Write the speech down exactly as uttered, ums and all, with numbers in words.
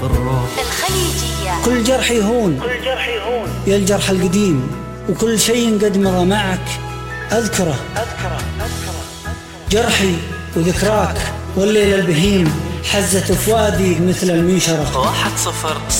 الروح الخليجية. كل جرح يهون يا الجرح القديم، وكل شيء قد مضى معك أذكره جرحي وذكراك، والليل البهيم حزت فؤادي مثل المنشرة. واحد صفر